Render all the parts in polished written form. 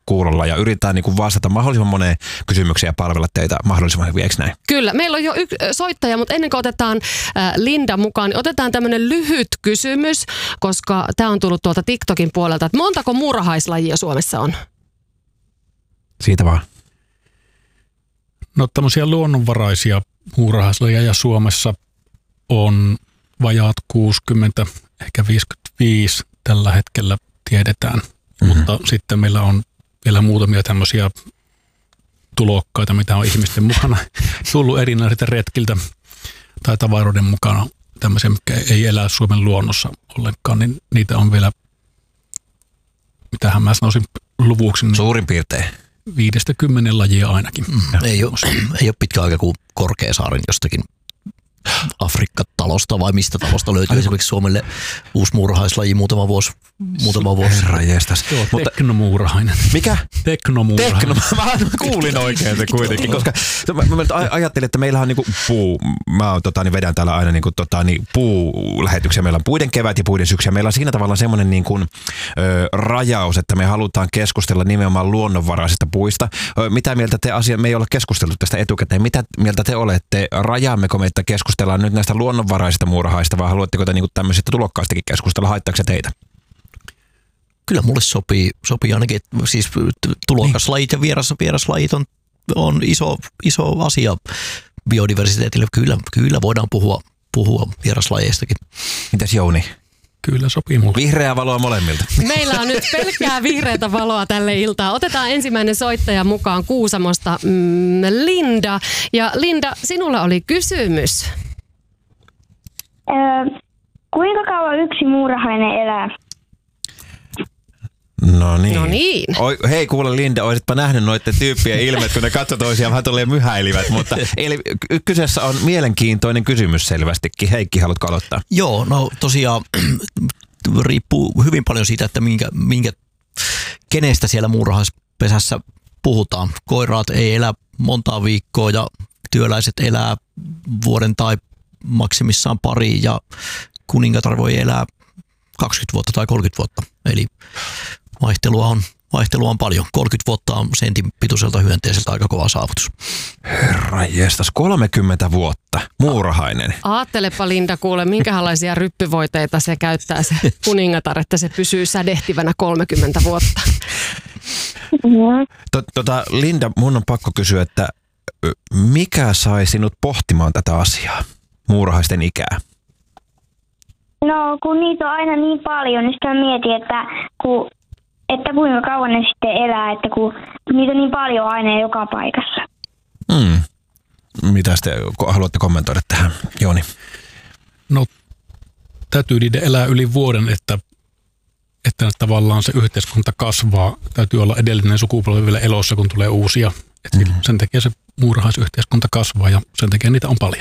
kuulolla ja yritetään niin kuin vastata mahdollisimman moneen kysymykseen ja palvella teitä mahdollisimman hyvin, eikö näin? Kyllä, meillä on jo soittaja, mutta ennen kuin otetaan Linda mukaan, niin otetaan tämmöinen lyhyt kysymys, koska tämä on tullut tuolta TikTokin puolelta, että montako muurahaislajia Suomessa on? Siitä vaan. No tämmöisiä luonnonvaraisia muurahaislajeja Suomessa on vajaat 60, ehkä 55 tällä hetkellä tiedetään, mutta sitten meillä on vielä muutamia tämmöisiä tulokkaita, mitä on ihmisten mukana tullut erinäisiltä retkiltä tai tavaroiden mukana, tämmöisiä, mitkä ei elä Suomen luonnossa ollenkaan, niin niitä on vielä, mitähän mä sanoisin luvuksi. Niin suurin piirtein. 5-10 lajia ainakin. Ei ole pitkä aika, kuin Korkeasaaren jostakin Afrikka-talosta vai mistä talosta löytyy esimerkiksi Suomelle uusi muurahaislaji muutama vuosi. Herra jestas. Mutta teknomuurahainen. Mikä? Teknomuurahainen. Mä kuulin oikein se kuitenkin, koska mä ajattelin, että meillähän on niinku puu, mä vedän täällä aina niinku puulähetyksiä, meillä on puiden kevät ja puiden syksy, ja meillä on siinä tavalla semmoinen niinku, rajaus, että me halutaan keskustella nimenomaan luonnonvaraisista puista. Mitä mieltä te me ei olla keskusteltu tästä etukäteen, mitä mieltä te olette, rajaammeko me, että keskustellaan nyt näistä luonnonvaraisista muurahaista, vai haluatteko te niinku tämmöisistä tulokkaistakin keskustella, haittaako se teitä? Kyllä mulle sopii ainakin, siis tulokaslajit ja vieraslajit on iso asia biodiversiteetille. Kyllä voidaan puhua vieraslajeistakin. Mitäs Jouni? Kyllä sopii mulle. Vihreää valoa molemmilta. Meillä on nyt pelkkää vihreätä valoa tälle iltaan. Otetaan ensimmäinen soittaja mukaan Kuusamosta, Linda. Ja Linda, sinulla oli kysymys. Kuinka kauan yksi muurahainen elää? No niin. Hei kuule Linda, olisitpa nähnyt noiden tyyppien ilmeet, kun ne katsoi toisiaan vähän tolleen myhäilivät, mutta Eli kyseessä on mielenkiintoinen kysymys selvästikin. Heikki, haluatko aloittaa? Joo, no tosiaan riippuu hyvin paljon siitä, että kenestä siellä muurahaispesässä puhutaan. Koiraat ei elä montaa viikkoa ja työläiset elää vuoden tai maksimissaan pari ja kuningatar voi elää 20 vuotta tai 30 vuotta. Eli vaihtelua on paljon. 30 vuotta on sentin pituiselta hyönteiseltä aika kova saavutus. Herra jestas, 30 vuotta. Muurahainen. Aattelepa Linda, kuule, minkälaisia ryppyvoiteita se käyttää se kuningatar, että se pysyy sädehtivänä 30 vuotta. Linda, mun on pakko kysyä, että mikä sai sinut pohtimaan tätä asiaa, muurahaisten ikää? No, kun niitä on aina niin paljon, niin sitä mietin, että kuinka kauan ne sitten elää, että kun niitä on niin paljon aina joka paikassa. Mitä te haluatte kommentoida tähän, Jooni? No, täytyy niiden elää yli vuoden, että tavallaan se yhteiskunta kasvaa. Täytyy olla edellinen sukupolvi vielä elossa, kun tulee uusia. Sen takia se muurahaisyhteiskunta kasvaa ja sen takia niitä on paljon.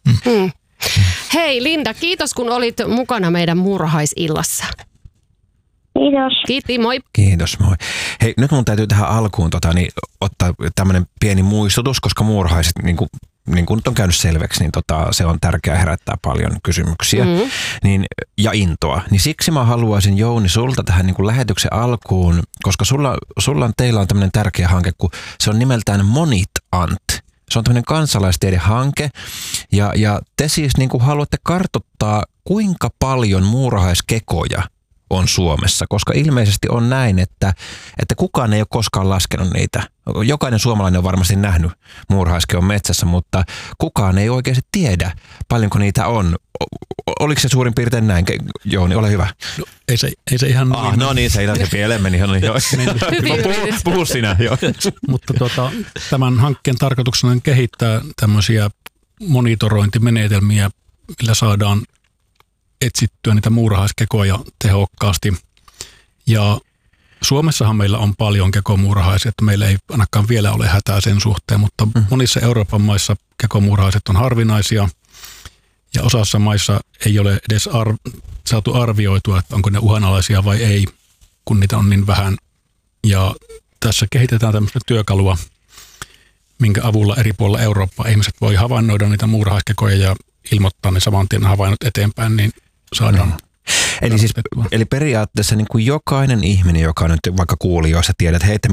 Hei Linda, kiitos kun olit mukana meidän muurahaisillassa. Kiitos. Kiitos, moi. Kiitos, moi. Hei, nyt mun täytyy tähän alkuun ottaa tämmöinen pieni muistutus, koska muurahaiset, niin kuin nyt on käynyt selväksi, niin se on tärkeää herättää paljon kysymyksiä ja intoa. Niin siksi mä haluaisin, Jouni, sulta tähän niin kuin lähetyksen alkuun, koska teillä on tämmöinen tärkeä hanke, kun se on nimeltään Monit Ant. Se on tämmöinen kansalaistiedehanke ja te siis niin kuin haluatte kartoittaa, kuinka paljon muurahaiskekoja on Suomessa, koska ilmeisesti on näin, että kukaan ei ole koskaan laskenut niitä. Jokainen suomalainen on varmasti nähnyt muurahaiskeon metsässä, mutta kukaan ei oikeasti tiedä, paljonko niitä on. Oliko se suurin piirtein näin? Jouni, ole hyvä. No, ei se ihan niin. No niin, se pieleen meni. Puhu sinä. Jo. Mutta tämän hankkeen tarkoituksena on kehittää tämmöisiä monitorointimenetelmiä, millä saadaan etsittyä niitä muurahaiskekoja tehokkaasti. Ja Suomessahan meillä on paljon kekomuurahaisia, että meillä ei ainakaan vielä ole hätää sen suhteen, mutta monissa Euroopan maissa kekomuurahaiset on harvinaisia ja osassa maissa ei ole edes saatu arvioitua, että onko ne uhanalaisia vai ei, kun niitä on niin vähän. Ja tässä kehitetään tämmöistä työkalua, minkä avulla eri puolilla Eurooppaa ihmiset voi havainnoida niitä muurahaiskekoja ja ilmoittaa ne saman tien havainnot eteenpäin, niin saadaan. Eli periaatteessa niin kuin jokainen ihminen, joka nyt vaikka kuuli, jos sä tiedät, että hei,